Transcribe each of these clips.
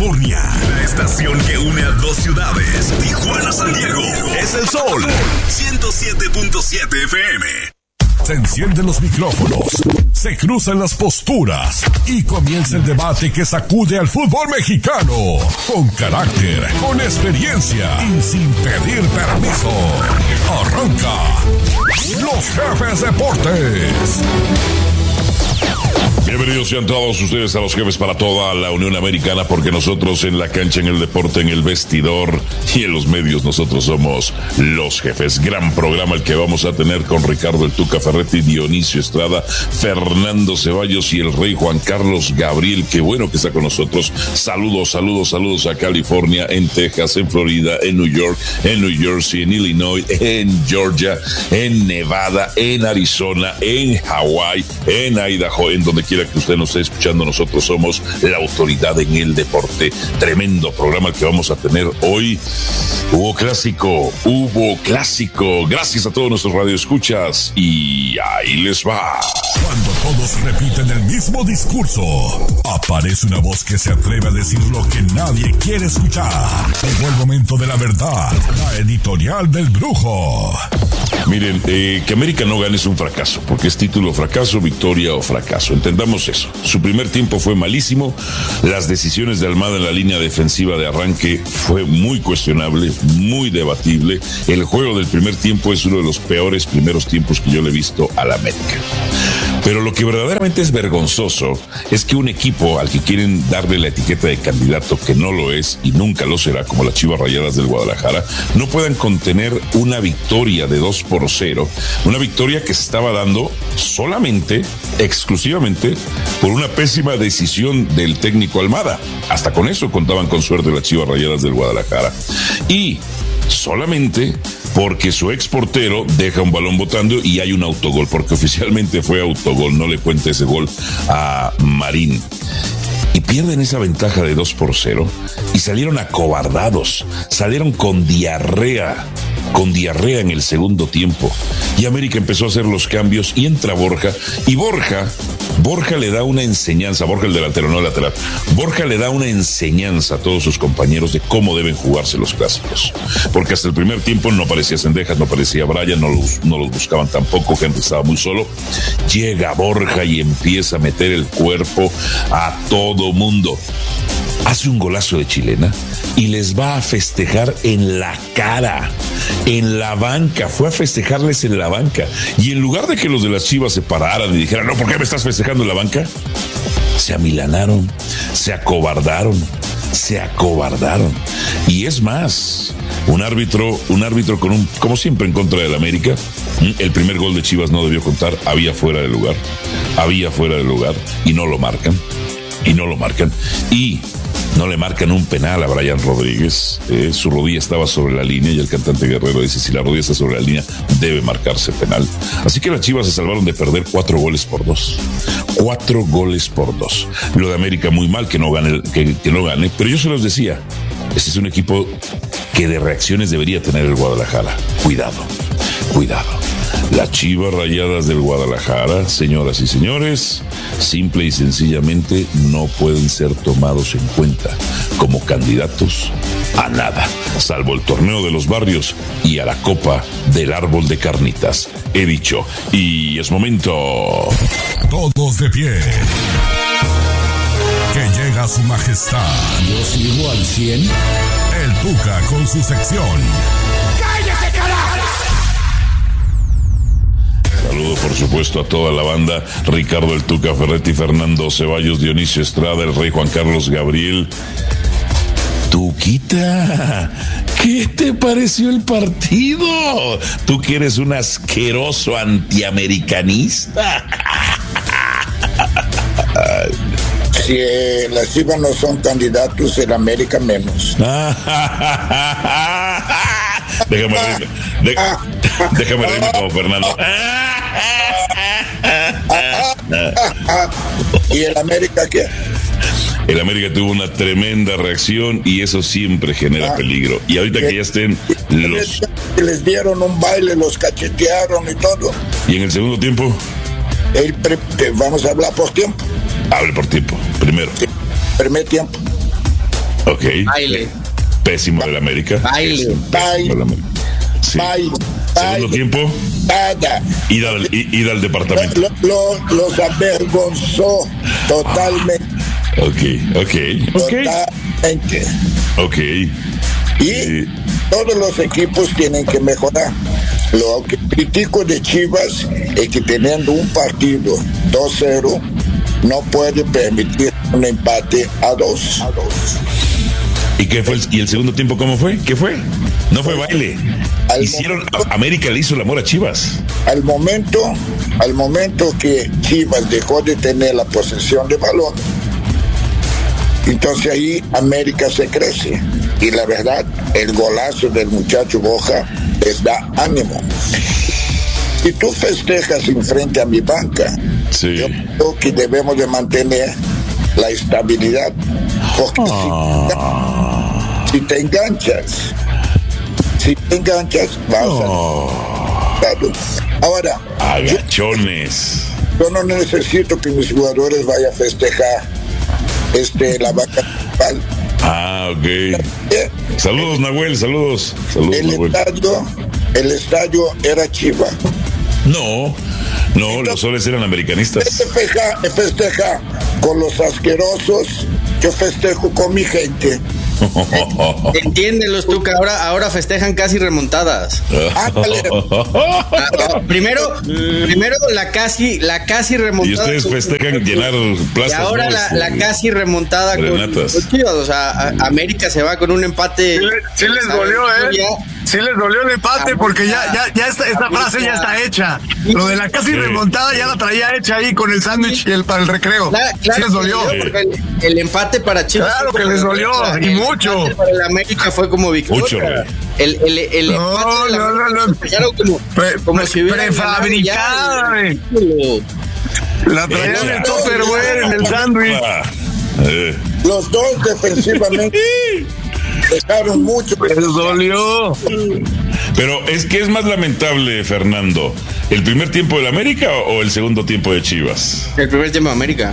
California. La estación que une a dos ciudades, Tijuana, San Diego. Es El Sol, 107.7 FM. Se encienden los micrófonos, se cruzan las posturas y comienza el debate que sacude al fútbol mexicano. Con carácter, con experiencia y sin pedir permiso. Arranca Los Jefes Deportes. Bienvenidos sean todos ustedes a Los Jefes para toda la Unión Americana, porque nosotros en la cancha, en el deporte, en el vestidor y en los medios, nosotros somos Los Jefes. Gran programa el que vamos a tener con Ricardo El Tuca Ferretti, Dionisio Estrada, Fernando Ceballos y el Rey Juan Carlos Gabriel. Qué bueno que está con nosotros. Saludos a California, en Texas, en Florida, en New York, en New Jersey, en Illinois, en Georgia, en Nevada, en Arizona, en Hawái, en Idaho, en donde quiera que usted nos esté escuchando. Nosotros somos la autoridad en el deporte. Tremendo programa el que vamos a tener hoy. Hubo clásico. Gracias a todos nuestros radioescuchas y ahí les va. Cuando todos repiten el mismo discurso, aparece una voz que se atreve a decir lo que nadie quiere escuchar. Llegó el momento de la verdad, la editorial del brujo. Miren, que América no gane es un fracaso, porque es título fracaso, victoria o fracaso. Entendamos eso. Su primer tiempo fue malísimo. Las decisiones de Almada en la línea defensiva de arranque fue muy cuestionable, muy debatible. El juego del primer tiempo es uno de los peores primeros tiempos que yo le he visto a la América. Pero lo que verdaderamente es vergonzoso es que un equipo al que quieren darle la etiqueta de candidato, que no lo es y nunca lo será, como las Chivas Rayadas del Guadalajara, no puedan contener una victoria de 2-0, una victoria que se estaba dando solamente, exclusivamente, por una pésima decisión del técnico Almada. Hasta con eso contaban con suerte las Chivas Rayadas del Guadalajara. Y solamente porque su ex portero deja un balón botando y hay un autogol, porque oficialmente fue autogol, no le cuenta ese gol a Marín. Y pierden esa ventaja de 2-0 y salieron acobardados, salieron con diarrea en el segundo tiempo. Y América empezó a hacer los cambios y entra Borja, y Borja le da una enseñanza, Borja el delantero, no el lateral. Borja le da una enseñanza a todos sus compañeros de cómo deben jugarse los clásicos. Porque hasta el primer tiempo no parecía Cendejas, no parecía Bryan, no los buscaban tampoco, gente estaba muy solo. Llega Borja y empieza a meter el cuerpo a todo mundo. Hace un golazo de chilena y les va a festejar en la cara, en la banca. Fue a festejarles en la banca. Y en lugar de que los de las Chivas se pararan y dijeran, no, ¿por qué me estás festejando en la banca? Se amilanaron, se acobardaron. Y es más, un árbitro como siempre en contra del América. El primer gol de Chivas no debió contar, había fuera de lugar y no lo marcan. Y no le marcan un penal a Brian Rodríguez. Su rodilla estaba sobre la línea y el cantante Guerrero dice, si la rodilla está sobre la línea, debe marcarse penal. Así que las Chivas se salvaron de perder 4 goles por 2. 4 goles por 2. Lo de América muy mal que no gane, pero yo se los decía, este es un equipo que de reacciones debería tener el Guadalajara. Cuidado. Las Chivas Rayadas del Guadalajara, señoras y señores, simple y sencillamente no pueden ser tomados en cuenta como candidatos a nada, salvo el torneo de los barrios y a la copa del árbol de carnitas. He dicho, y es momento. Todos de pie. Que llega su majestad. Yo sigo al 100. El Tuca con su sección. ¡Cállate, carajo! Saludo por supuesto a toda la banda, Ricardo El Tuca Ferretti, Fernando Ceballos, Dionisio Estrada, el Rey Juan Carlos Gabriel. Tuquita, ¿qué te pareció el partido? Tú que eres un asqueroso antiamericanista. Si las Chivas no son candidatos, el América menos. Déjame reírme como Fernando. ¿Y el América qué? El América tuvo una tremenda reacción y eso siempre genera peligro. Y ahorita que ya estén los... Les dieron un baile, los cachetearon y todo. ¿Y en el segundo tiempo? Vamos a hablar por tiempo. Hable por tiempo, primero. Sí, primer tiempo. Ok. Baile. Pésimo del América. Baile. Pésimo del América. Sí. Segundo tiempo. Nada. Ir al departamento. Los avergonzó totalmente. Totalmente. Ok. Y todos los equipos tienen que mejorar. Lo que critico de Chivas es que teniendo un partido 2-0 no puede permitir un empate a 2. ¿Y qué fue? ¿Y el segundo tiempo cómo fue? ¿Qué fue? No fue baile. América le hizo el amor a Chivas. Al momento que Chivas dejó de tener la posesión de balón, entonces ahí América se crece. Y la verdad, el golazo del muchacho Boja les da ánimo. Si tú festejas en frente a mi banca, sí, yo creo que debemos de mantener la estabilidad. Porque si te enganchas, vas a... Ahora, agachones. Yo no necesito que mis jugadores vayan a festejar la banca principal. Ok. Saludos, Nahuel, saludos. El estadio era Chiva. No, los soles eran americanistas. Festeja con los asquerosos, yo festejo con mi gente. Entiéndelos tú, que ahora festejan casi remontadas. Primero la casi remontada. Y ustedes festejan llenar plazas. Y ahora la casi remontada con Chivas. O sea, América se va con un empate. Sí les dolió, Sí les dolió el empate porque ya esta frase ya está hecha. Lo de la casi remontada ya la traía hecha ahí con el sándwich para el recreo. Claro, sí les dolió. El empate para Chivas. Claro que les dolió, y mucho. Para el América fue como victoria. Mucho, el empate como si hubiera prefabricada, la traían en el Tupperware, en el sándwich. Los dos defensivamente dejaron mucho. Les dolió. Pero es que es más lamentable, Fernando, ¿el primer tiempo del América o el segundo tiempo de Chivas? El primer tiempo de América.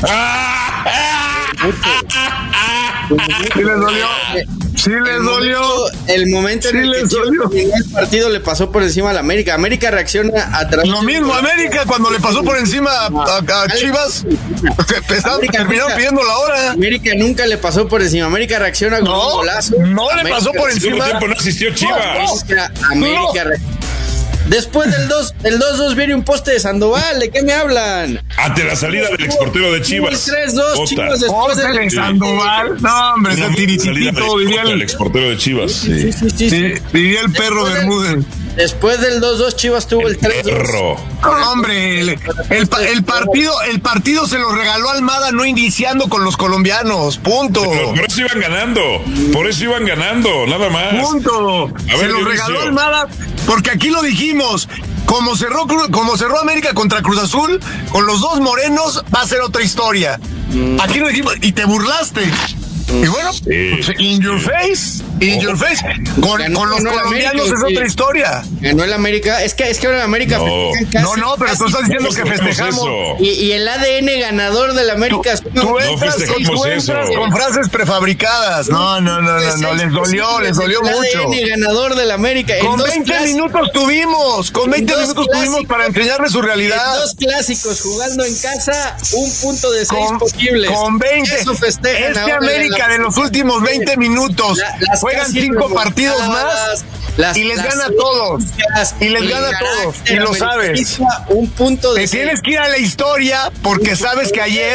Sí les dolió. El momento en el que Chivas el partido le pasó por encima a la América. América reacciona a través. Lo mismo América cuando le pasó por encima a Chivas. Terminaron pidiendo la hora. América nunca le pasó por encima. América reacciona con un golazo. No le pasó por encima. tiempo no existió Chivas. América Después del 2-2 viene un poste de Sandoval. ¿De qué me hablan? Ante la salida del exportero de Chivas. El 3-2, Chivas después de Sandoval. No, hombre, ese tirititito, diría el exportero de Chivas. Sí, diría el perro Bermúdez. Después del 2-2, Chivas tuvo el 3-2. Hombre, el partido se lo regaló Almada, no iniciando con los colombianos. Punto. Pero por eso iban ganando. Nada más. Punto. Se lo regaló Almada, porque aquí lo dijimos. Como cerró América contra Cruz Azul, con los dos morenos va a ser otra historia. Aquí lo dijimos y te burlaste. Y bueno, in your face. Con los colombianos es otra historia. Ganó el América. Es que ahora el América No, pero tú estás diciendo que festejamos. Y el ADN ganador del América. Tú entras con frases prefabricadas. No, les dolió mucho. El ADN ganador del América. Con 20 minutos tuvimos para enseñarles su realidad. Dos clásicos jugando en casa, un punto de 6 posibles. Con 20. Eso festejan ahora América de los últimos 20 minutos juegan 5 partidos más y les gana a todos. Y lo sabes. Un punto de Te tienes que ir a la historia porque sabes que ayer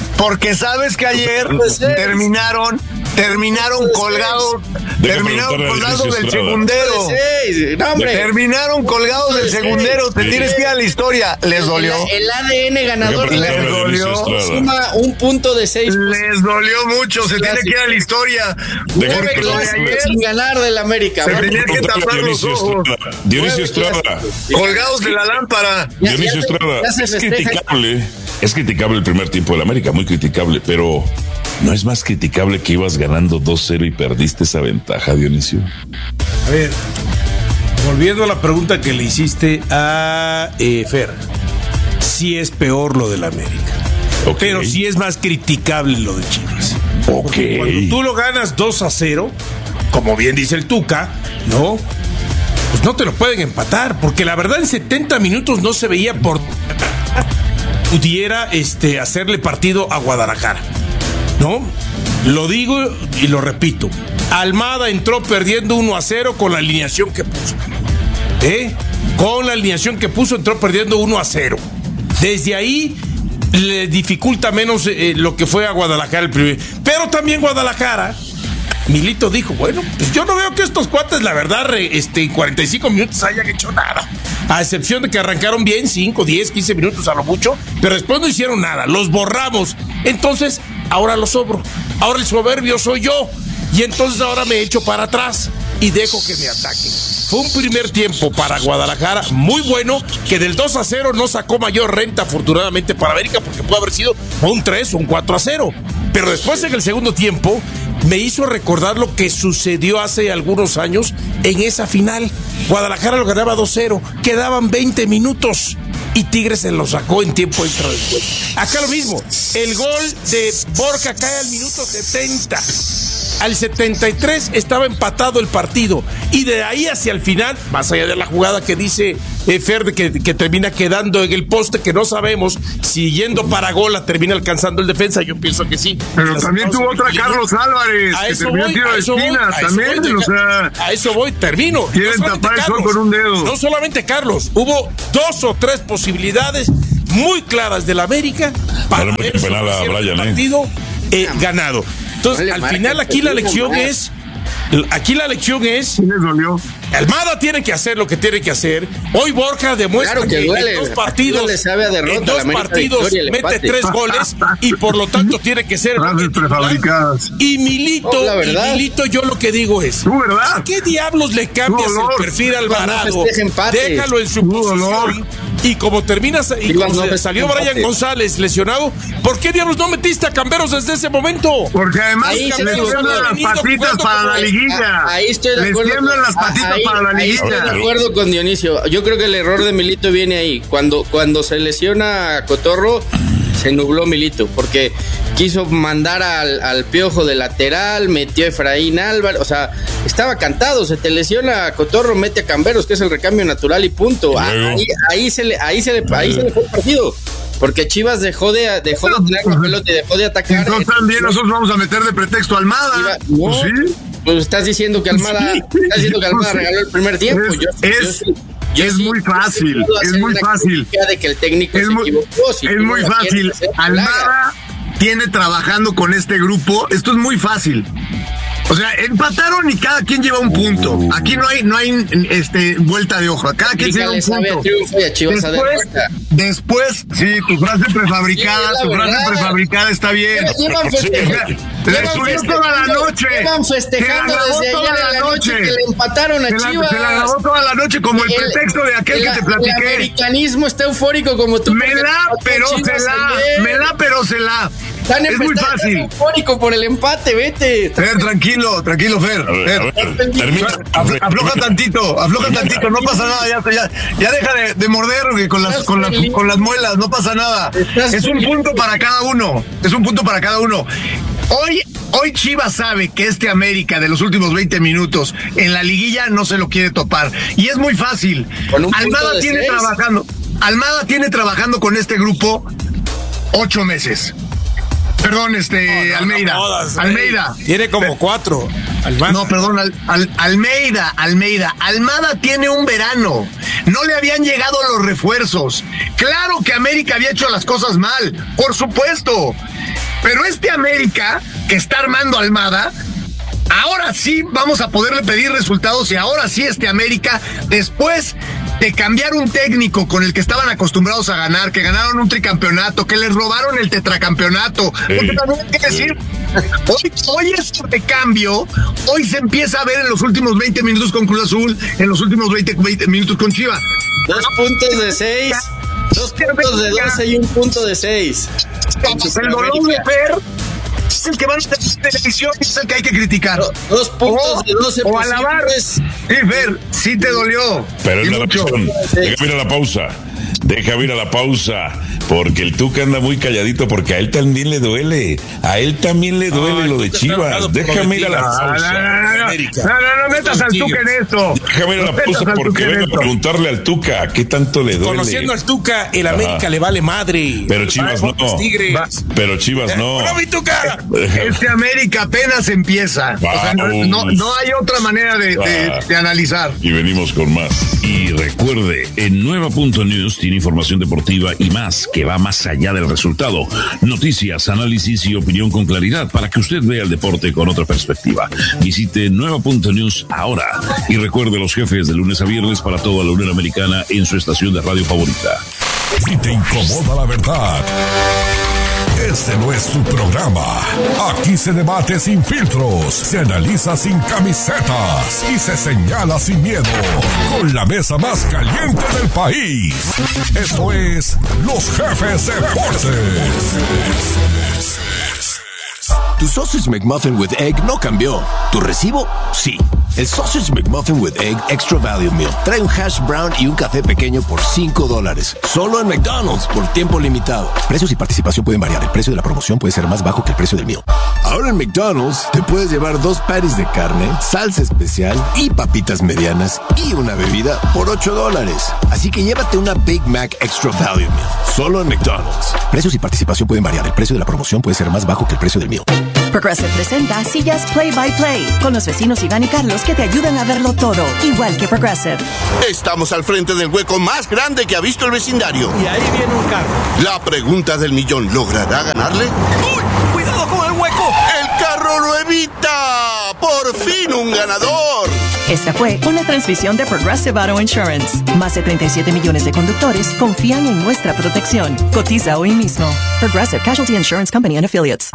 terminaron colgados del segundero. Terminaron colgados del segundero. Te tienes que ir a la historia. Les dolió. El ADN ganador les dolió. Suma un punto de 6. Les dolió mucho. Se tiene que ir a la historia. Sin ganar del América. Se tenía que tapar los ojos. Dionisio Estrada. Colgados de la lámpara. Dionisio Estrada. Es criticable el primer tiempo del América. Muy criticable. Pero ¿no es más criticable que ibas ganando 2-0 y perdiste esa ventaja, Dionisio? A ver, volviendo a la pregunta que le hiciste a Fer, sí es peor lo del América, pero sí es más criticable lo de Chivas. Ok. Cuando tú lo ganas 2-0, como bien dice el Tuca, ¿no? Pues no te lo pueden empatar, porque la verdad en 70 minutos no se veía por pudiera hacerle partido a Guadalajara, ¿no? Lo digo y lo repito. Almada entró perdiendo 1-0 con la alineación que puso. Con la alineación que puso entró perdiendo 1-0. Desde ahí le dificulta menos lo que fue a Guadalajara el primer. Pero también Guadalajara, Milito dijo, bueno, pues yo no veo que estos cuates, la verdad, en 45 minutos hayan hecho nada. A excepción de que arrancaron bien, 5, 10, 15 minutos a lo mucho, pero después no hicieron nada, los borramos. Entonces, ahora lo sobro. Ahora el soberbio soy yo. Y entonces ahora me echo para atrás y dejo que me ataquen. Fue un primer tiempo para Guadalajara muy bueno, que del 2-0 no sacó mayor renta, afortunadamente, para América, porque puede haber sido un 3 o un 4-0. Pero después, en el segundo tiempo, me hizo recordar lo que sucedió hace algunos años en esa final. Guadalajara lo ganaba 2-0, quedaban 20 minutos y Tigres se lo sacó en tiempo extra después. Acá lo mismo, el gol de Borja cae al minuto 70. Al 73 estaba empatado el partido y de ahí hacia el final, más allá de la jugada que dice Fer, que termina quedando en el poste, que no sabemos si yendo para gol la termina alcanzando el defensa, yo pienso que sí. Pero también tuvo otra Carlos Álvarez, que terminó en tiro de esquina también, o sea... A eso voy, termino. Quieren tapar el sol con un dedo. No solamente Carlos, hubo 2 o 3 posibilidades muy claras del América para ver el partido ganado. Entonces, al final aquí la lección es... les dolió? Almada tiene que hacer lo que tiene que hacer. Hoy Borja demuestra que duele, en 2 partidos, mete 3 goles y por lo tanto tiene que ser prefabricadas. Y Milito, yo lo que digo es, ¿a qué diablos le cambias el perfil al Alvarado? Déjalo en su posición. Y como terminas y como salió Brian González lesionado, ¿por qué diablos no metiste a Camberos desde ese momento? Porque además le tiemblan las patitas para la liguilla. Ahí estoy de acuerdo. Le tiemblan las patitas para la liguilla. Estoy de acuerdo con Dionisio. Yo creo que el error de Milito viene ahí. Cuando se lesiona a Cotorro, se nubló Milito, porque quiso mandar al Piojo de lateral, metió a Efraín Álvarez, o sea, estaba cantado, se te lesiona a Cotorro, mete a Camberos, que es el recambio natural y punto. Ahí se le fue el partido. Porque Chivas dejó de tener la pelota y dejó de atacar. Entonces también nosotros vamos a meter de pretexto a Almada. No, ¿sí? Pues estás diciendo que Almada, regaló el primer tiempo. Es muy fácil, de que el técnico se equivocó. Es muy fácil. Almada tiene trabajando con este grupo. Esto es muy fácil. O sea, empataron y cada quien lleva un punto. Aquí no hay vuelta de hoja. Cada quien lleva un punto. Después, sí, tu frase prefabricada está bien. Le subió toda la noche. Llevan festejando desde ayer a la noche que le empataron a Chivas. Se la grabó toda la noche como el pretexto de aquel que te platiqué. El americanismo está eufórico como tú. Me la, pero se la. Es muy fácil. Eufórico por el empate, vete. Fer, tranquilo, Fer. Afloja tantito, no pasa nada, ya deja de morder con las muelas, no pasa nada. Es un punto para cada uno. Hoy Chivas sabe que este América de los últimos 20 minutos en la liguilla no se lo quiere topar. Y es muy fácil. Almada tiene trabajando con este grupo 8 meses. Perdón, Almeida. Tiene como 4. No, perdón, Almeida. Almada tiene un verano. No le habían llegado los refuerzos. Claro que América había hecho las cosas mal, por supuesto. Pero este América que está armando Almada, ahora sí vamos a poderle pedir resultados y ahora sí este América, después de cambiar un técnico con el que estaban acostumbrados a ganar, que ganaron un tricampeonato, que les robaron el tetracampeonato, porque también hay que decir, hoy es de cambio, hoy se empieza a ver en los últimos 20 minutos con Cruz Azul, en los últimos 20 minutos con Chivas. 2 puntos de 6, 2 puntos de 12 y 1 punto de 6. El dolor de Fer es el que va a estar en televisión y es el que hay que criticar. 2 puntos de 12 o alabar. Sí, Fer, sí te dolió. Pero es la opción. Deja ir a la pausa. Porque el Tuca anda muy calladito porque a él también le duele. A él también le duele lo de Chivas. Déjame ir a la pausa. No metas al Tuca en esto. Déjame ir a la pausa porque vengo a preguntarle al Tuca qué tanto le duele. Conociendo al Tuca, el América le vale madre. Pero Chivas no. Pero Chivas no. ¡No, mi Tuca! Este América apenas empieza. O sea, no hay otra manera de analizar. Y venimos con más. Y recuerde, en Nueva.News tiene información deportiva y más que va más allá del resultado. Noticias, análisis y opinión con claridad para que usted vea el deporte con otra perspectiva. Visite Nueva.News ahora. Y recuerde los jefes de lunes a viernes para toda la Unión Americana en su estación de radio favorita. Si te incomoda la verdad, este no es su programa. Aquí se debate sin filtros, se analiza sin camisetas y se señala sin miedo. Con la mesa más caliente del país. Esto es Los Jefes Deportes. Tu Sausage McMuffin with Egg no cambió. ¿Tu recibo? Sí. El Sausage McMuffin with Egg Extra Value Meal trae un hash brown y un café pequeño por $5. Solo en McDonald's por tiempo limitado. Precios y participación pueden variar. El precio de la promoción puede ser más bajo que el precio del meal. Ahora en McDonald's te puedes llevar 2 patties de carne, salsa especial y papitas medianas y una bebida por $8. Así que llévate una Big Mac Extra Value Meal. Solo en McDonald's. Precios y participación pueden variar. El precio de la promoción puede ser más bajo que el precio del meal. Progressive presenta Sillas Play by Play con los vecinos Iván y Carlos que te ayudan a verlo todo, igual que Progressive. Estamos al frente del hueco más grande que ha visto el vecindario. Y ahí viene un carro. La pregunta del millón, ¿logrará ganarle? ¡Uy! ¡Cuidado con el hueco! ¡El carro lo evita! ¡Por fin un ganador! Esta fue una transmisión de Progressive Auto Insurance. Más de 37 millones de conductores confían en nuestra protección. Cotiza hoy mismo. Progressive Casualty Insurance Company and Affiliates.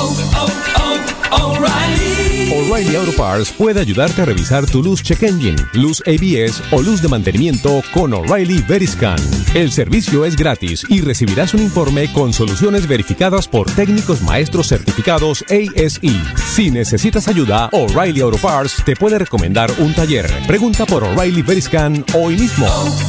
O'Reilly Auto Parts puede ayudarte a revisar tu luz check engine, luz ABS o luz de mantenimiento con O'Reilly Veriscan. El servicio es gratis y recibirás un informe con soluciones verificadas por técnicos maestros certificados ASE. Si necesitas ayuda, O'Reilly Auto Parts te puede recomendar un taller. Pregunta por O'Reilly Veriscan hoy mismo.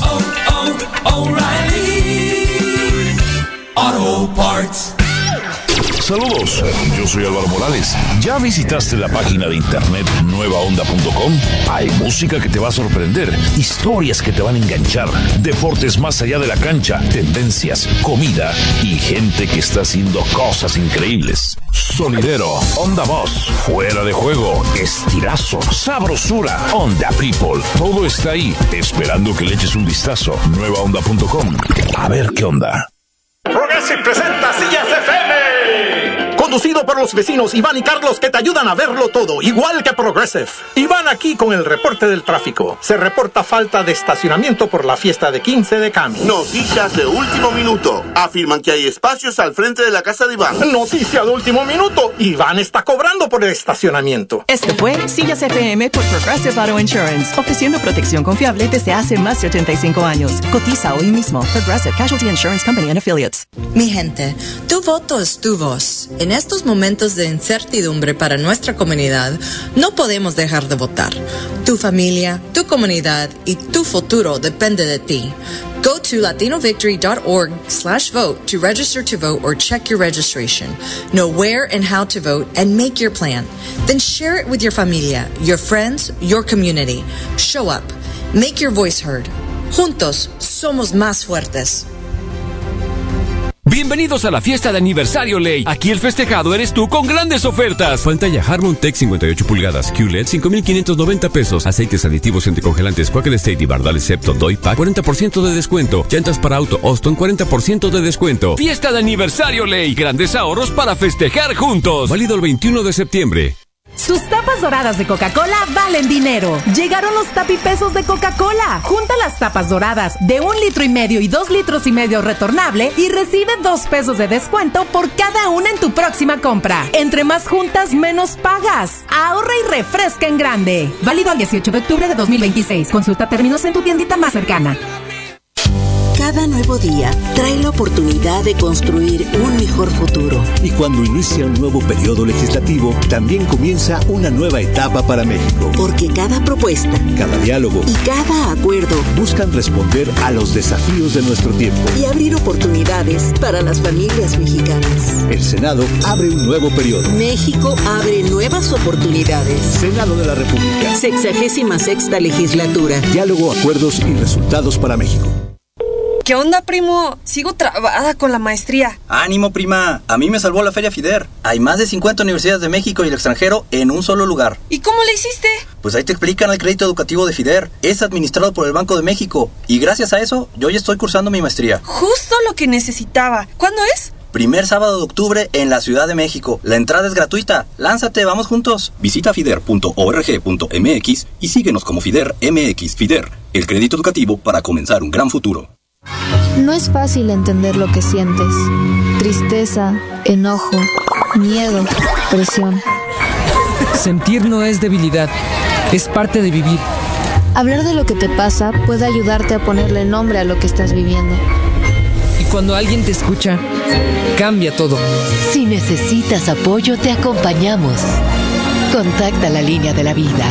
O'Reilly Auto Parts. Saludos, yo soy Álvaro Morales. ¿Ya visitaste la página de internet nuevaonda.com? Hay música que te va a sorprender, historias que te van a enganchar, deportes más allá de la cancha, tendencias, comida y gente que está haciendo cosas increíbles. Sonidero, Onda Voz, fuera de juego, estirazo, sabrosura, Onda People. Todo está ahí, esperando que le eches un vistazo. Nuevaonda.com. A ver qué onda. Progressive presenta Sillas FM. Conducido por los vecinos Iván y Carlos que te ayudan a verlo todo, igual que Progressive. Iván aquí con el reporte del tráfico. Se reporta falta de estacionamiento por la fiesta de 15 de Cami. Noticias de último minuto. Afirman que hay espacios al frente de la casa de Iván. Noticia de último minuto. Iván está cobrando por el estacionamiento. Este fue Sillas FM por Progressive Auto Insurance, ofreciendo protección confiable desde hace más de 85 años. Cotiza hoy mismo. Progressive Casualty Insurance Company and Affiliates. Mi gente, tu voto es tu voz. En estos momentos de incertidumbre para nuestra comunidad, no podemos dejar de votar. Tu familia, tu comunidad y tu futuro depende de ti. Go to latinovictory.org/vote to register to vote or check your registration. Know where and how to vote and make your plan. Then share it with your familia, your friends, your community. Show up. Make your voice heard. Juntos somos más fuertes. Bienvenidos a la fiesta de aniversario Ley. Aquí el festejado eres tú con grandes ofertas. Pantalla Harmon Tech 58 pulgadas QLED 5,590 pesos. Aceites aditivos y anticongelantes Quaker State y Bardales Septo Doy Pack 40% de descuento. Llantas para auto Austin 40% de descuento. Fiesta de aniversario Ley. Grandes ahorros para festejar juntos. Válido el 21 de septiembre. Tus tapas doradas de Coca-Cola valen dinero. Llegaron los tapipesos de Coca-Cola. Junta las tapas doradas de 1,5 litros y 2,5 litros retornable y recibe 2 pesos de descuento por cada una en tu próxima compra. Entre más juntas, menos pagas. Ahorra y refresca en grande. Válido al 18 de octubre de 2026. Consulta términos en tu tiendita más cercana. Cada nuevo día trae la oportunidad de construir un mejor futuro. Y cuando inicia un nuevo periodo legislativo, también comienza una nueva etapa para México. Porque cada propuesta, cada diálogo y cada acuerdo buscan responder a los desafíos de nuestro tiempo y abrir oportunidades para las familias mexicanas. El Senado abre un nuevo periodo. México abre nuevas oportunidades. Senado de la República. 66ª legislatura. Diálogo, acuerdos y resultados para México. ¿Qué onda, primo? Sigo trabada con la maestría. ¡Ánimo, prima! A mí me salvó la Feria FIDER. Hay más de 50 universidades de México y el extranjero en un solo lugar. ¿Y cómo le hiciste? Pues ahí te explican el crédito educativo de FIDER. Es administrado por el Banco de México. Y gracias a eso, yo ya estoy cursando mi maestría. Justo lo que necesitaba. ¿Cuándo es? Primer sábado de octubre en la Ciudad de México. La entrada es gratuita. Lánzate, vamos juntos. Visita fider.org.mx y síguenos como FIDER MX. FIDER, el crédito educativo para comenzar un gran futuro. No es fácil entender lo que sientes. Tristeza, enojo, miedo, presión. Sentir no es debilidad, es parte de vivir. Hablar de lo que te pasa puede ayudarte a ponerle nombre a lo que estás viviendo. Y cuando alguien te escucha, cambia todo. Si necesitas apoyo, te acompañamos. Contacta la línea de la vida.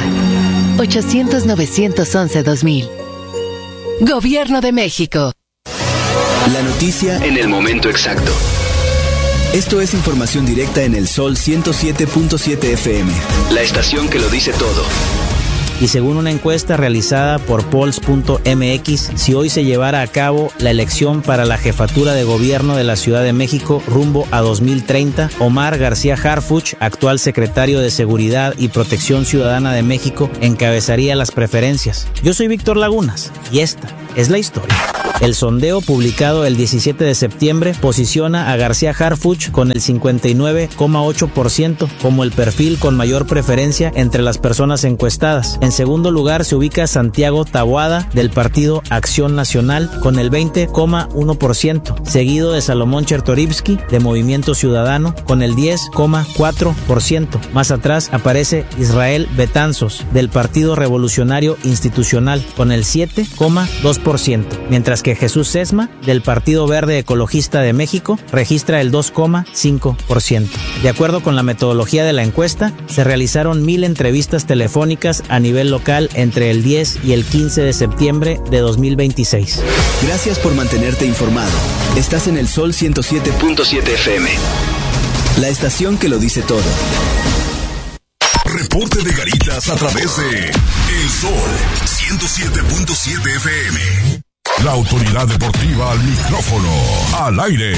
800-911-2000. Gobierno de México. La noticia en el momento exacto. Esto es información directa en el Sol 107.7 FM. La estación que lo dice todo. Y según una encuesta realizada por Polls.mx, si hoy se llevara a cabo la elección para la jefatura de gobierno de la Ciudad de México rumbo a 2030, Omar García Harfuch, actual secretario de Seguridad y Protección Ciudadana de México, encabezaría las preferencias. Yo soy Víctor Lagunas y esta es la historia. El sondeo publicado el 17 de septiembre posiciona a García Harfuch con el 59,8% como el perfil con mayor preferencia entre las personas encuestadas. En segundo lugar se ubica Santiago Taboada del Partido Acción Nacional con el 20,1%, seguido de Salomón Chertorivsky de Movimiento Ciudadano con el 10,4%. Más atrás aparece Israel Betanzos del Partido Revolucionario Institucional con el 7,2%, mientras que Jesús Sesma del Partido Verde Ecologista de México registra el 2,5%. De acuerdo con la metodología de la encuesta, se realizaron 1,000 entrevistas telefónicas a nivel local entre el 10 y el 15 de septiembre de 2026. Gracias por mantenerte informado. Estás en el Sol 107.7 FM. La estación que lo dice todo. Reporte de Garitas a través de El Sol 107.7 FM. La autoridad deportiva al micrófono, al aire.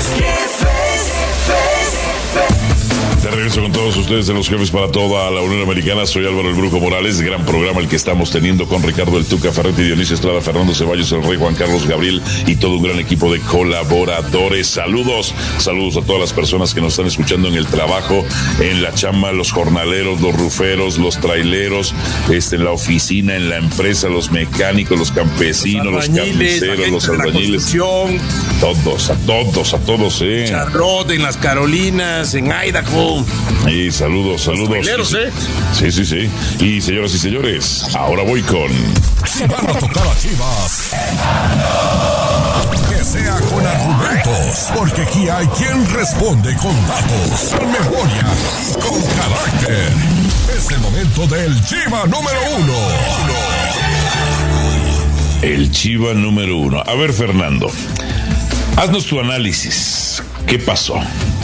De regreso con todos ustedes de los jefes para toda la Unión Americana. Soy Álvaro el Brujo Morales. Gran programa el que estamos teniendo con Ricardo el Tuca Ferretti, Dionisio Estrada, Fernando Ceballos, el Rey, Juan Carlos Gabriel y todo un gran equipo de colaboradores. Saludos a todas las personas que nos están escuchando en el trabajo, en la chamba, los jornaleros, los ruferos, los traileros, en la oficina, en la empresa, los mecánicos, los campesinos, los carniceros, los albañiles. Todos, a todos, Charlotte, en las Carolinas, en Idaho. Y saludos. Traileros, Sí. Y señoras y señores, ahora voy con... Si van a tocar a Chivas, que sea con argumentos, porque aquí hay quien responde con datos, con memoria y con carácter. Es el momento del Chiva número 1. El Chiva número 1. A ver, Fernando, haznos tu análisis. ¿Qué pasó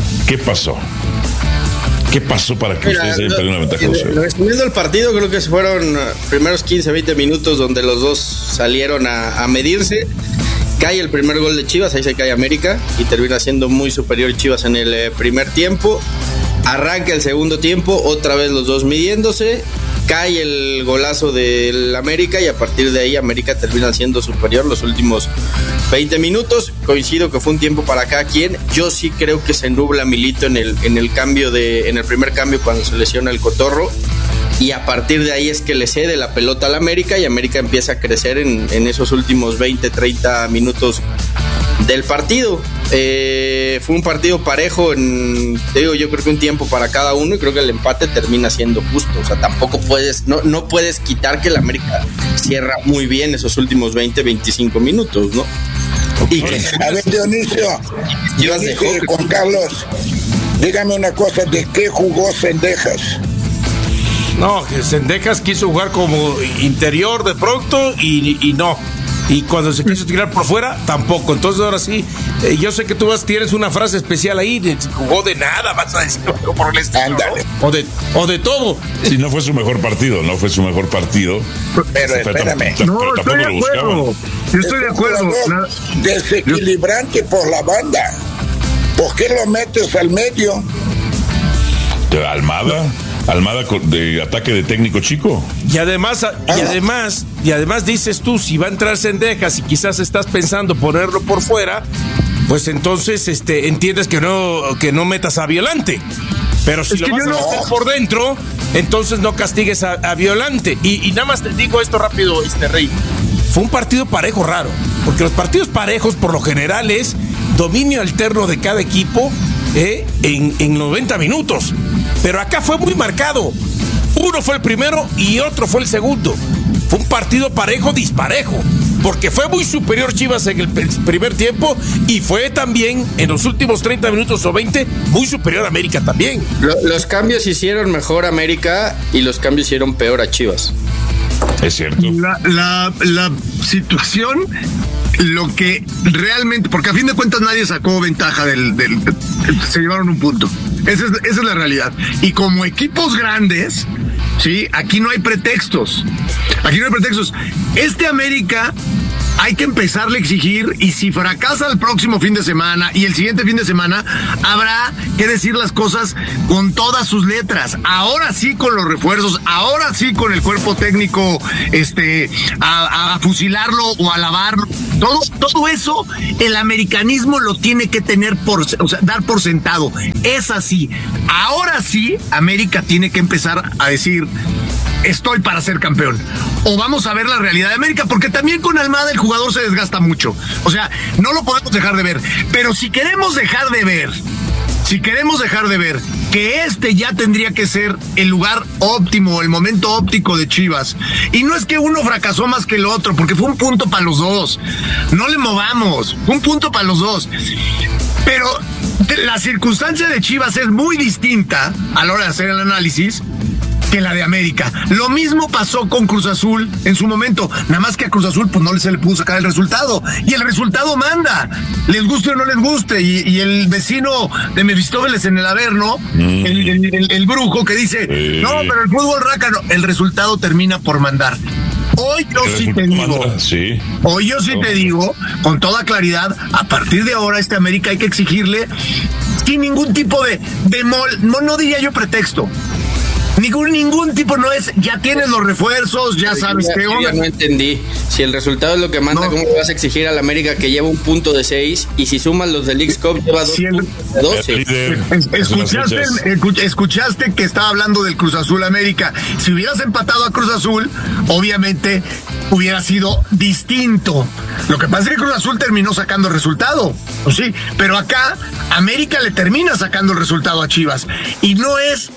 para que ustedes hayan perdido una ventaja? Resumiendo el partido, creo que se fueron primeros 15-20 minutos donde los dos salieron a medirse. Cae el primer gol de Chivas, ahí se cae América y termina siendo muy superior Chivas en el primer tiempo. Arranca el segundo tiempo, otra vez los dos midiéndose. Cae el golazo del América y a partir de ahí América termina siendo superior los últimos 20 minutos. Coincido que fue un tiempo para cada quien. Yo sí creo que se nubla Milito en el primer cambio cuando se lesiona el Cotorro. Y a partir de ahí es que le cede la pelota al América y América empieza a crecer en esos últimos 20-30 minutos del partido. Fue un partido parejo yo creo que un tiempo para cada uno y creo que el empate termina siendo justo. O sea, tampoco no puedes quitar que el América cierra muy bien esos últimos 20-25 minutos, ¿no? A ver, Dionisio, Juan Carlos, dígame una cosa, ¿de qué jugó Zendejas? No, que Zendejas quiso jugar como interior de pronto y no. Y cuando se quiso tirar por fuera, tampoco. Entonces ahora sí, yo sé que tú tienes una frase especial ahí, jugó de nada, vas a decir algo por el estilo, ¿no? O de todo. Sí, no fue su mejor partido. Pero espérame. No, estoy de acuerdo. Yo estoy de acuerdo. Desequilibrante por la banda. ¿Por qué lo metes al medio? Almada de ataque de técnico chico. Y además dices tú, si va a entrar Zendejas y quizás estás pensando ponerlo por fuera, pues entonces entiendes que no metas a Violante. Pero si lo vas a meter por dentro, entonces no castigues a Violante. Y nada más te digo esto rápido, Rey. Fue un partido parejo raro, porque los partidos parejos por lo general es dominio alterno de cada equipo en 90 minutos. Pero acá fue muy marcado. Uno fue el primero y otro fue el segundo. Fue un partido parejo, disparejo, porque fue muy superior Chivas en el primer tiempo y fue también en los últimos 30 minutos o 20 muy superior a América también. Los cambios hicieron mejor a América y los cambios hicieron peor a Chivas. Es cierto. La situación, lo que realmente, porque a fin de cuentas nadie sacó ventaja se llevaron un punto. Esa es la realidad. Y como equipos grandes, sí, aquí no hay pretextos. Este América hay que empezarle a exigir, y si fracasa el próximo fin de semana y el siguiente fin de semana, habrá que decir las cosas con todas sus letras. Ahora sí con los refuerzos, ahora sí con el cuerpo técnico, a fusilarlo o a lavarlo. Todo eso, el americanismo lo tiene que tener dar por sentado. Es así. Ahora sí, América tiene que empezar a decir: estoy para ser campeón. O vamos a ver la realidad de América, porque también con Almada el jugador se desgasta mucho. O sea, no lo podemos dejar de ver. Pero si queremos dejar de ver que ya tendría que ser el lugar óptimo, el momento óptico de Chivas. Y no es que uno fracasó más que el otro, porque fue un punto para los dos. No le movamos, fue un punto para los dos. Pero la circunstancia de Chivas es muy distinta a la hora de hacer el análisis que la de América. Lo mismo pasó con Cruz Azul en su momento, nada más que a Cruz Azul pues no se le pudo sacar el resultado, y el resultado manda, les guste o no les guste, y el vecino de Mefistófeles en el Averno, el brujo que dice, no, pero el fútbol rácano, el resultado termina por mandar. Hoy yo sí te digo, con toda claridad, a partir de ahora este América hay que exigirle sin ningún tipo de no diría yo pretexto. Ningún tipo, no es, ya tienes los refuerzos, ya sabes qué onda. Ya no entendí. Si el resultado es lo que manda, ¿cómo le vas a exigir al América que lleva un punto de 6? Y si sumas los del Leagues Cup, lleva 2 puntos de 12. Escuchaste que estaba hablando del Cruz Azul América. Si hubieras empatado a Cruz Azul, obviamente hubiera sido distinto. Lo que pasa es que Cruz Azul terminó sacando el resultado. Pues sí, pero acá América le termina sacando el resultado a Chivas. Y no es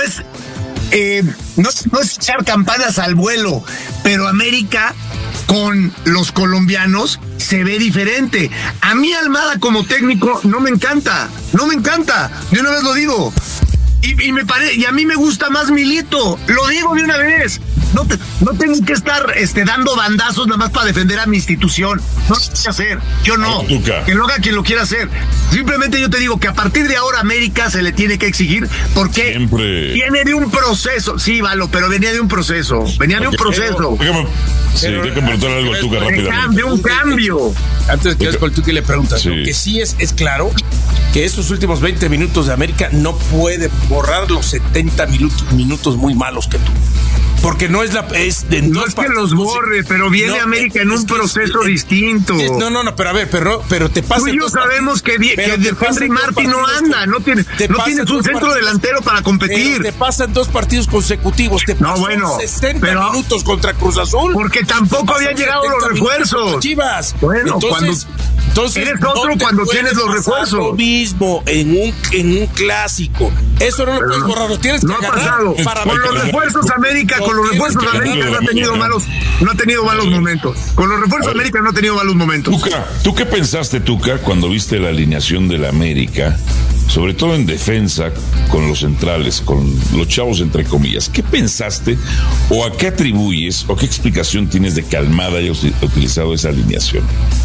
echar campanas al vuelo, pero América con los colombianos se ve diferente. A mí Almada como técnico no me encanta, de una vez lo digo. Y a mí me gusta más Milito, lo digo de una vez. No tengo que estar dando bandazos nada más para defender a mi institución. No lo voy a hacer. Yo no. Que lo haga quien lo quiera hacer. Simplemente yo te digo que a partir de ahora América se le tiene que exigir, porque viene de un proceso. Sí, Valo, pero venía de un proceso. Déjame preguntarle algo a Tuca rápidamente. De un cambio. Antes que con Tuca le preguntas, lo que sí es claro que estos últimos 20 minutos de América no puede borrar los 70 minutos muy malos que tuvo. Porque no es que los borre, pero viene América en un proceso distinto. No, pero a ver, pero te pasa. Tú y yo sabemos que Henry Martin no anda, no tienes un centro delantero para competir. Pero te pasan 2 partidos consecutivos, te pasan 60 minutos contra Cruz Azul. Porque tampoco habían llegado los refuerzos. Chivas. Bueno, entonces eres otro cuando tienes los refuerzos. Lo mismo en un clásico. Eso no lo puedes borrar, lo tienes que agarrar. Con los refuerzos América, con con los refuerzos de América no ha tenido malos momentos. Con los refuerzos de América no ha tenido malos momentos. Tuca, ¿tú qué pensaste, Tuca, cuando viste la alineación de la América? Sobre todo en defensa, con los centrales, con los chavos entre comillas. ¿Qué pensaste o a qué atribuyes o qué explicación tienes de que Almada haya utilizado esa alineación?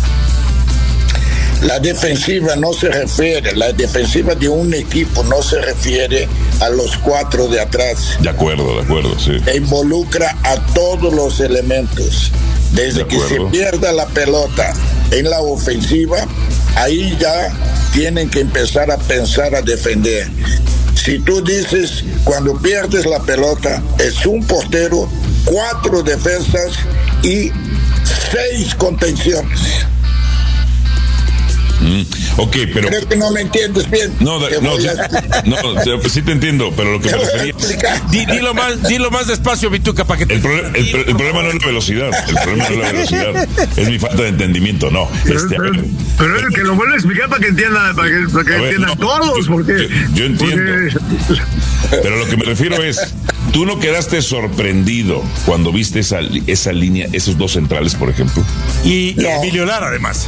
La defensiva no se refiere, la defensiva de un equipo no se refiere a los 4 de atrás. De acuerdo, sí. E involucra a todos los elementos. Desde que se pierda la pelota en la ofensiva, ahí ya tienen que empezar a pensar a defender. Si tú dices, cuando pierdes la pelota, es un portero, 4 defensas y 6 contenciones. Ok, pero... Creo que no me entiendes bien. Sí te entiendo, pero lo que me refería... Dilo más despacio, Vituca, para que te... El problema no es la velocidad, es mi falta de entendimiento, no. Pero es que lo vuelvo a explicar para que entiendan, todos, porque... Yo entiendo. Pero lo que me refiero es, ¿tú no quedaste sorprendido cuando viste esa línea, esos 2 centrales, por ejemplo? Y Emilio Lara, además.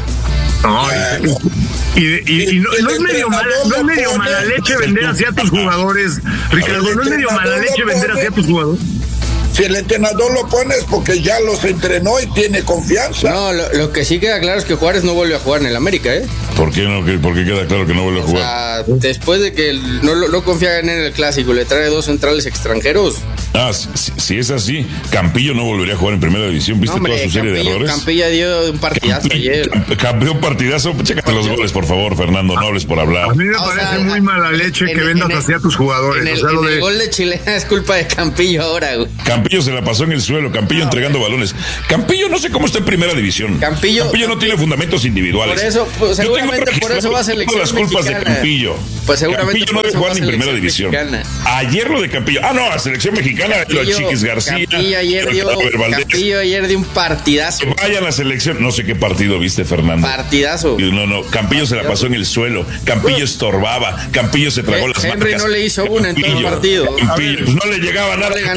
Y no es medio mala leche vender así a tus jugadores, Ricardo. No es medio mala leche vender así a tus jugadores. Si el entrenador lo pone es porque ya los entrenó y tiene confianza. No, lo que sí queda claro es que Juárez no vuelve a jugar en el América, ¿eh? ¿Por qué no? ¿Por qué queda claro que no vuelve a jugar? Después de que no confían en el clásico, le trae 2 centrales extranjeros. Si es así, Campillo no volvería a jugar en primera división. ¿Viste toda su serie de errores? Campillo dio un partidazo ayer. Campeón partidazo. Chécate los goles, por favor, Fernando. No hables por hablar. A mí me parece muy mala leche que vendas así a tus jugadores. El gol de Chilena es culpa de Campillo ahora, güey. Campillo se la pasó en el suelo, Campillo entregando balones. Campillo no sé cómo está en primera división. Campillo no tiene fundamentos individuales. Por eso, seguramente por eso va a selección las culpas mexicana. De Campillo. Pues seguramente Campillo no debe jugar ni en primera división. Mexicana. Ayer lo de Campillo. No, la selección mexicana, lo de Chiquis García. Campillo ayer dio un partidazo. Vaya a la selección. No sé qué partido viste, Fernando. Partidazo. No. Campillo se la pasó en el suelo. Campillo estorbaba. Campillo se tragó las Henry marcas. No le hizo una en todo el partido. Campillo, pues no le llegaba nada a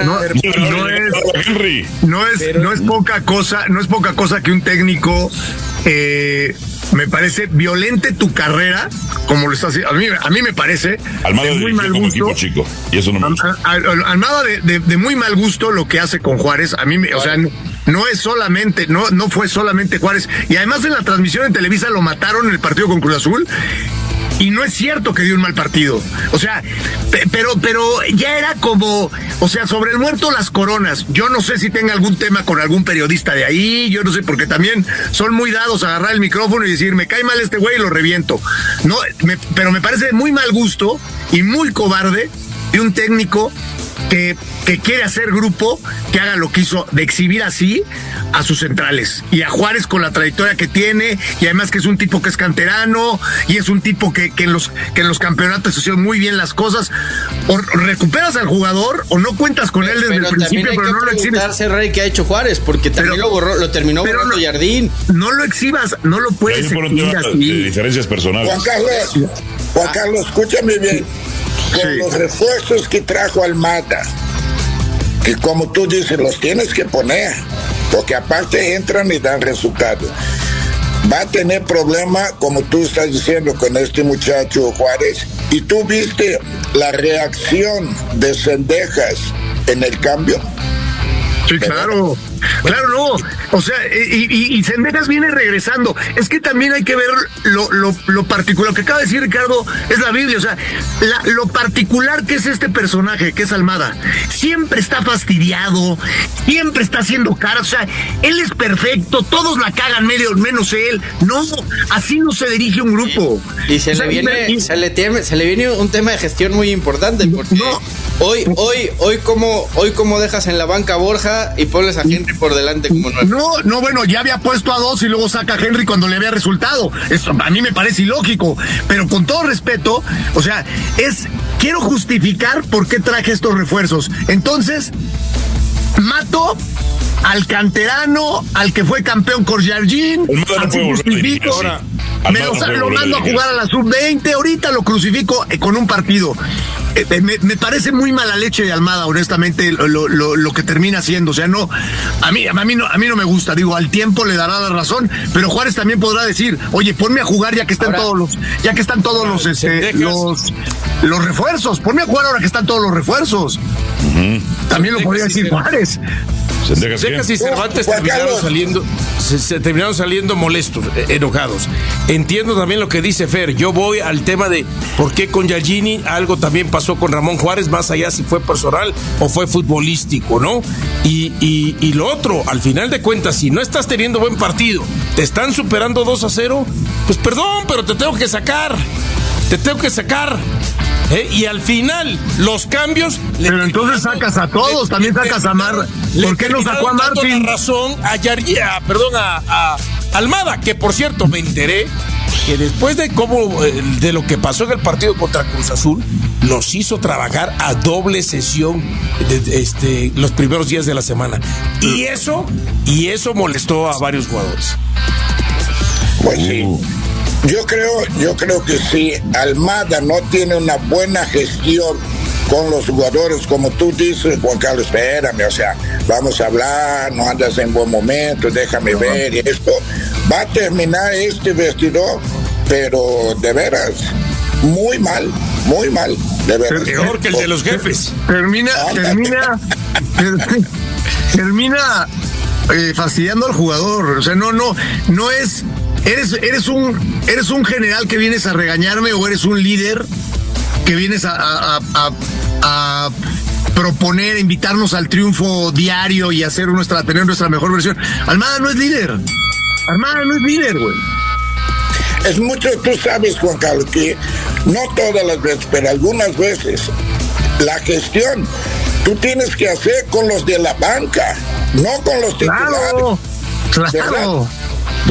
Henry. No es poca cosa que un técnico me parece violente tu carrera, como lo está haciendo. A mí me parece Almada de muy mal gusto. Chico, y eso no me gusta. Almada de muy mal gusto lo que hace con Juárez. A mí, o sea, no es solamente, no fue solamente Juárez. Y además en la transmisión en Televisa lo mataron en el partido con Cruz Azul. Y no es cierto que dio un mal partido. O sea, pero ya era como, o sea, sobre el muerto las coronas. Yo no sé si tenga algún tema con algún periodista de ahí, yo no sé, porque también son muy dados a agarrar el micrófono y decir, me cae mal este güey y lo reviento. No, pero me parece de muy mal gusto y muy cobarde de un técnico que quiere hacer grupo, que haga lo que hizo de exhibir así a sus centrales y a Juárez con la trayectoria que tiene, y además que es un tipo que es canterano y es un tipo que en los campeonatos hicieron muy bien las cosas. O recuperas al jugador o no cuentas con él desde el principio, pero no lo exhibes. Rey, ¿qué ha hecho Juárez? Porque también lo terminó borrando Jardín. No lo exhibas, no lo puedes exhibir así. De diferencias personales. Juan Carlos, escúchame bien. Con los refuerzos que trajo Almada, que como tú dices, los tienes que poner, porque aparte entran y dan resultados. Va a tener problema, como tú estás diciendo, con este muchacho Juárez. Y tú viste la reacción de Cendejas en el cambio. Sí, claro, no, o sea, y Cendejas viene regresando. Es que también hay que ver lo particular, lo que acaba de decir Ricardo es la Biblia, o sea, lo particular que es este personaje, que es Almada. Siempre está fastidiado, siempre está haciendo cara, o sea, él es perfecto, todos la cagan menos él. No, así no se dirige un grupo. Y se le viene un tema de gestión muy importante, porque hoy como dejas en la banca a Borja y pones a Henry por delante como nuevo. No, bueno, ya había puesto a 2 y luego saca a Henry cuando le había resultado. Eso a mí me parece ilógico, pero con todo respeto, o sea, quiero justificar por qué traje estos refuerzos. Entonces, mato al canterano, al que fue campeón con Jardín, así justifico. Lo mando a jugar a la sub-20, ahorita lo crucifico con un partido. me parece muy mala leche de Almada, honestamente, lo que termina haciendo. O sea, no, a mí no me gusta. Digo, al tiempo le dará la razón, pero Juárez también podrá decir, oye, ponme a jugar ya que están todos los refuerzos. Ponme a jugar ahora que están todos los refuerzos. También lo podría decir Juárez. Sendejas y Cervantes terminaron saliendo molestos, enojados. Entiendo también lo que dice Fer. Yo voy al tema de por qué con Yalgini algo también pasó con Ramón Juárez, más allá si fue personal o fue futbolístico, ¿no? Y lo otro, al final de cuentas, si no estás teniendo buen partido, te están superando 2-0, pues perdón, pero te tengo que sacar. Y al final, los cambios... Pero entonces sacas a todos, también sacas a Mar. ¿Por qué no sacó a Martín? La razón a Almada, que por cierto me enteré que después de lo que pasó en el partido contra Cruz Azul, los hizo trabajar a doble sesión los primeros días de la semana. Y eso molestó a varios jugadores. Pues sí. Yo creo que si Almada no tiene una buena gestión con los jugadores, como tú dices, Juan Carlos, espérame, o sea, vamos a hablar, no andas en buen momento, déjame ver, y esto va a terminar este vestidor, pero de veras, muy mal, de veras. Peor que el de los jefes. Termina fastidiando al jugador, o sea, no es... ¿Eres un general que vienes a regañarme o eres un líder que vienes a proponer, invitarnos al triunfo diario y tener nuestra mejor versión? Almada no es líder, güey. Es mucho, tú sabes, Juan Carlos, que no todas las veces, pero algunas veces, la gestión tú tienes que hacer con los de la banca, no con los titulares. Claro.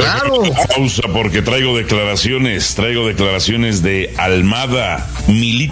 Pausa porque traigo declaraciones de Almada. Milito